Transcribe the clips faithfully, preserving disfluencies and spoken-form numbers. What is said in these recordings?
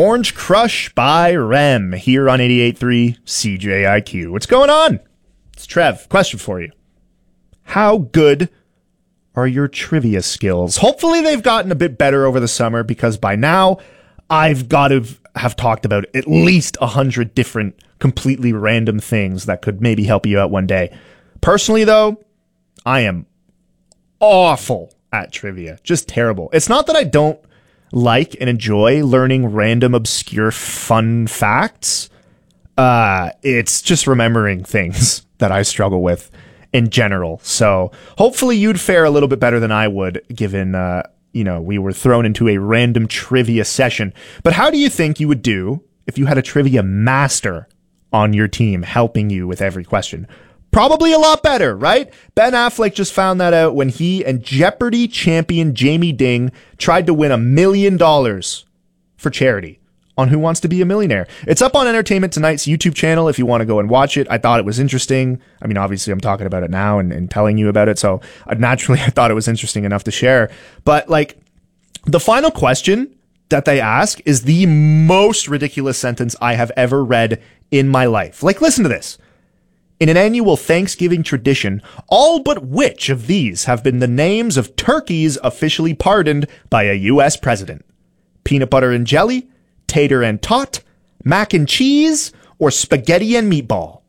Orange Crush by Rem here on eighty-eight point three C J I Q. What's going on? It's Trev. Question for you. How good are your trivia skills? Hopefully they've gotten a bit better over the summer, because by now I've got to have talked about at least a hundred different completely random things that could maybe help you out one day. Personally, though, I am awful at trivia. Just terrible. It's not that I don't like and enjoy learning random, obscure, fun facts. Uh, it's just remembering things that I struggle with in general. So hopefully you'd fare a little bit better than I would, given, uh, you know, we were thrown into a random trivia session. But how do you think you would do if you had a trivia master on your team helping you with every question? Probably a lot better, right? Ben Affleck just found that out when he and Jeopardy champion Jamie Ding tried to win a million dollars for charity on Who Wants to Be a Millionaire. It's up on Entertainment Tonight's YouTube channel if you want to go and watch it. I thought it was interesting. I mean, obviously I'm talking about it now and, and telling you about it, so uh, naturally I thought it was interesting enough to share. But like, the final question that they ask is the most ridiculous sentence I have ever read in my life. Like, listen to this. In an annual Thanksgiving tradition, all but which of these have been the names of turkeys officially pardoned by a U S president? Peanut butter and jelly, tater and tot, mac and cheese, or spaghetti and meatball?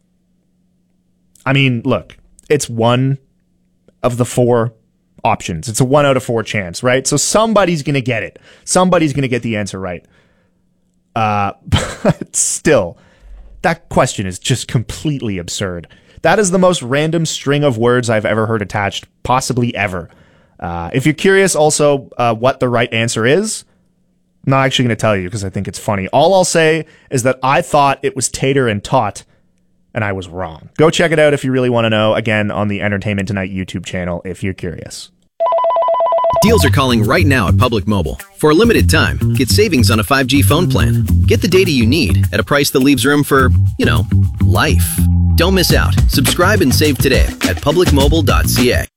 I mean, look, it's one of the four options. It's a one out of four chance, right? So somebody's going to get it. Somebody's going to get the answer right. Uh, but still, that question is just completely absurd. That is the most random string of words I've ever heard attached, possibly ever. Uh, if you're curious also uh, what the right answer is, I'm not actually going to tell you because I think it's funny. All I'll say is that I thought it was tater and tot, and I was wrong. Go check it out if you really want to know. Again, on the Entertainment Tonight YouTube channel if you're curious. Deals are calling right now at Public Mobile. For a limited time, get savings on a five G phone plan. Get the data you need at a price that leaves room for, you know, life. Don't miss out. Subscribe and save today at public mobile dot c a.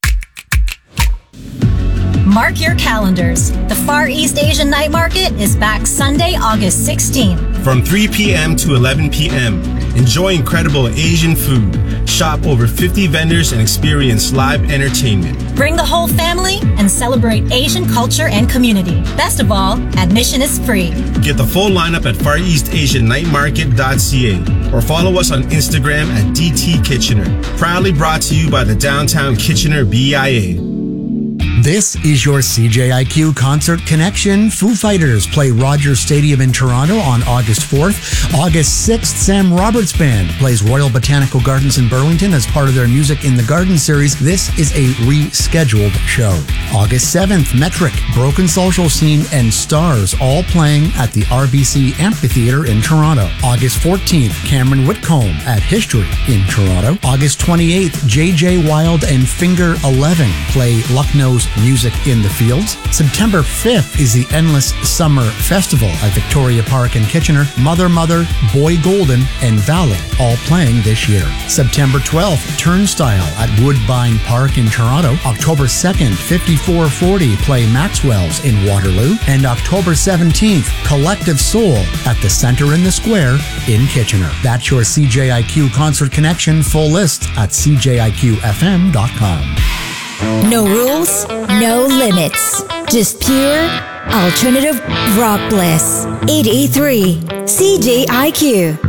Mark your calendars. The Far East Asian Night Market is back Sunday, August sixteenth. From three p.m. to eleven p.m., enjoy incredible Asian food, shop over fifty vendors, and experience live entertainment. Bring the whole family and celebrate Asian culture and community. Best of all, admission is free. Get the full lineup at far east asian night market dot c a or follow us on Instagram at D T Kitchener. Proudly brought to you by the Downtown Kitchener B I A. This is your C J I Q Concert Connection. Foo Fighters play Rogers Stadium in Toronto on August fourth. August sixth, Sam Roberts Band plays Royal Botanical Gardens in Burlington as part of their Music in the Garden series. This is a rescheduled show. August seventh, Metric, Broken Social Scene, and Stars all playing at the R B C Amphitheatre in Toronto. August fourteenth, Cameron Whitcomb at History in Toronto. August twenty-eighth, J J Wild and Finger eleven play Lucknow's Music in the Fields. September fifth is the Endless Summer Festival at Victoria Park in Kitchener. Mother Mother, Boy Golden, and Valley all playing this year. September twelfth, Turnstile at Woodbine Park in Toronto. October second, fifty-four forty play Maxwell's in Waterloo. And October seventeenth, Collective Soul at the Centre in the Square in Kitchener. That's your C J I Q Concert Connection. Full list at c j i q f m dot com. No rules, no limits. Just pure alternative rock bliss. eight eight three C J I Q.